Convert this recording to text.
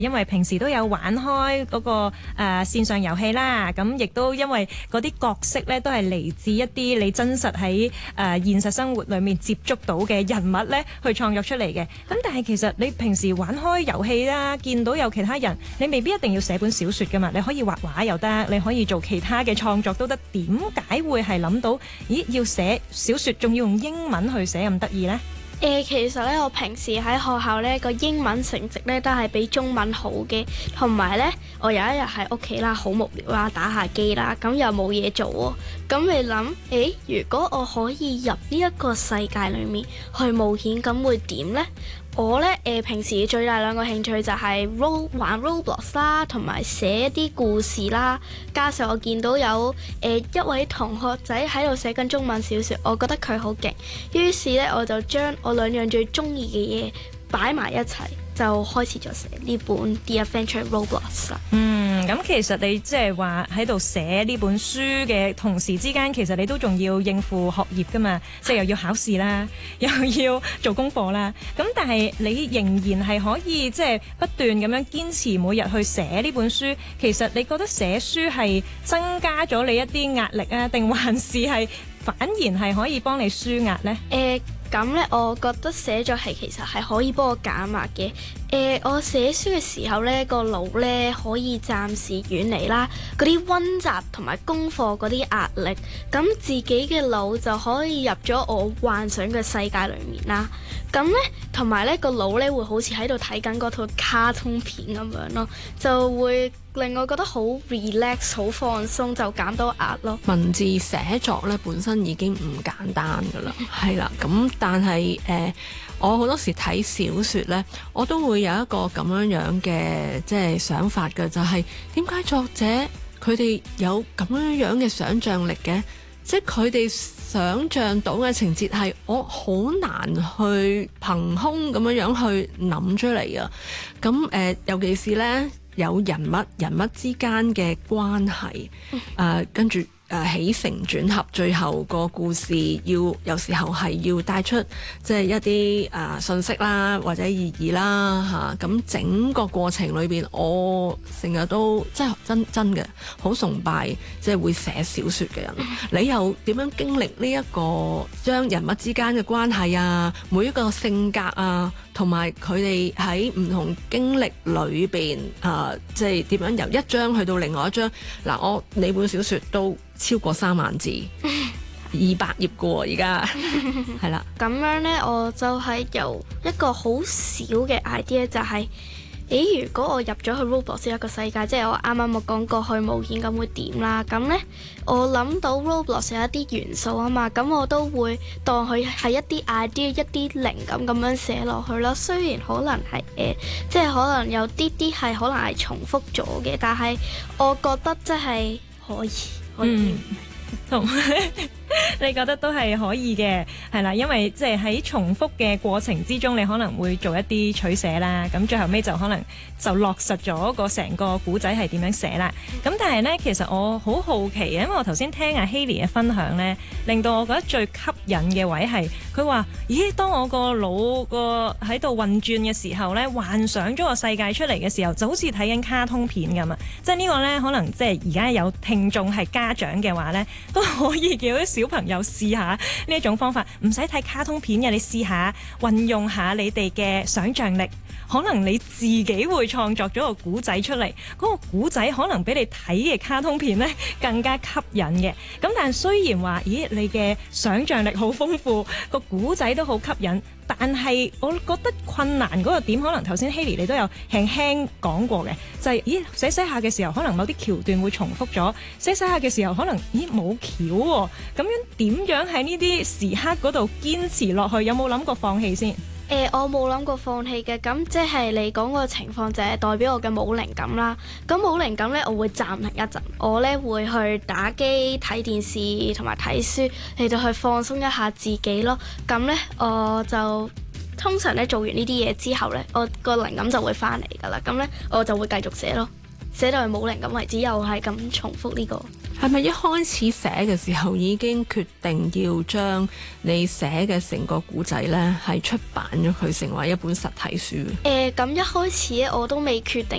因為平時都有玩開嗰個線上遊戲啦，咁亦都因為嗰啲角色咧都係嚟自一啲你真實喺現實生活裏面接觸到嘅人物咧去創作出嚟嘅。咁但係其實你平時玩開遊戲啦，見到有其他人，你未必一定要寫本小説㗎嘛，你可以畫畫又得，你可以做其他嘅創作都得。點解會係諗到咦要寫小説仲要用英文去寫咁得意呢？ 其實咧，我平時喺學校咧個英文成績咧都係比中文好嘅，同埋咧我有一日喺屋企啦，好無聊啦，打下機啦，咁又冇嘢做喎，咁你諗，如果我可以入呢一個世界裏面去冒險，咁會點呢？我咧平時最大兩個興趣就係玩 Roblox 啦，同埋寫一啲故事啦。加上我見到有一位同學仔喺度寫緊中文小説，我覺得佢好勁，於是咧我就將我兩樣最中意嘅嘢擺埋一齊，就開始咗寫呢本 The Adventure Roblox 啦。 咁其實你即係話喺度寫呢本書嘅同時之間，其實你都仲要應付學業㗎嘛，即係又要考試啦，又要做功課啦。咁但係你仍然係可以即係不斷咁樣堅持每日去寫呢本書。其實你覺得寫書係增加咗你一啲壓力啊，定還是係反而係可以幫你舒壓呢？ 咁咧，我覺得寫作係其實係可以幫我減壓嘅。我寫書嘅時候咧，個腦咧可以暫時遠離啦嗰啲溫習同埋功課嗰啲壓力，咁自己嘅腦就可以入咗我幻想嘅世界裏面啦。咁咧，同埋咧個腦咧會好似喺度睇緊嗰套卡通片咁樣咯，就會令我覺得好 relax 好放鬆，就減到壓咯。 文字寫作咧本身已經唔簡單噶啦，係啦，咁但係我好多時睇小説咧，我都會有一個咁樣嘅即係想法嘅，就係點解作者佢哋有咁樣嘅想像力嘅？即係佢哋想像到嘅情節係我好難去憑空咁樣去諗出嚟啊！咁尤其是咧有人物之間嘅關係，跟住起承轉合，最後個故事有時候係要帶出即係一啲信息啦，或者意義啦嚇。咁整個過程裏邊，我成日都即係真嘅好崇拜即係會寫小説嘅人。你又點樣經歷呢一個將人物之間嘅關係啊，每一個性格啊，同埋佢哋喺唔同經歷裏邊即係點樣由一章去到另外一章。嗱，你本小説都超過3萬字，200頁嘅喎，而家係啦。 咁樣呢，我就係由一個好小嘅 idea，就係如果我入咗去 Roblox 一個世界，即係我啱啱冇講過去冒險咁會點啦。咁呢，我諗到 Roblox 有一啲元素啊嘛，咁我都會當佢係一啲 idea、一啲靈感咁樣寫落去啦。雖然可能係即係可能有啲係可能係重複咗嘅，但係我覺得即係可以。 你覺得都係可以嘅，係啦，因為即係喺重複嘅過程之中，你可能會做一啲取捨啦，咁最後尾就可能就落實咗個成個古仔係點樣寫啦。咁但係呢，其實我好好奇，因為我頭先聽阿 Hailey 嘅分享呢，令到我覺得最吸引嘅位係佢話：咦，當我個腦個喺度運轉嘅時候呢，幻想咗個世界出嚟嘅時候，就好似睇緊卡通片咁啊！即係呢個呢，可能即係而家有聽眾係家長嘅話呢，都可以叫啲小朋友試下呢一種方法，唔使睇卡通片嘅，你試下運用下你哋嘅想像力，可能你自己會創作咗個古仔出嚟，嗰個古仔可能比你睇嘅卡通片呢更加吸引嘅。咁但係雖然話，咦，你嘅想像力好豐富，個古仔都好吸引，但係我覺得困難嗰個點，可能頭先 Hailey 你都有輕輕講過嘅，就係咦寫下嘅時候，可能某啲橋段會重複咗；寫下嘅時候，可能咦冇橋喎。咁樣點樣喺呢啲時刻嗰度堅持落去？有冇諗過放棄先？ 我冇諗過放棄嘅，咁即係你講個情況就係代表我嘅冇靈感啦。咁冇靈感呢，我會暫停一陣，我呢會去打機、睇電視同埋睇書嚟到去放鬆一下自己咯。咁呢，我就通常呢做完呢啲嘢之後呢，我個靈感就會翻嚟噶啦。咁呢，我就會繼續寫咯，寫到係冇靈感為止，又係咁重複呢個。 係咪一開始寫嘅時候已經決定要將你寫嘅成個故仔呢係出版咗佢，成為一本實體書？ 咁一開始咧我都未決定